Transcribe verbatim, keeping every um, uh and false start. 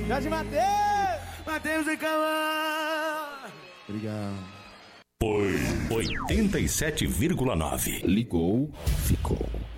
Jorge Matheus! Matheus e Calma! Obrigado. Foi oitenta e sete vírgula nove. Ligou, ficou.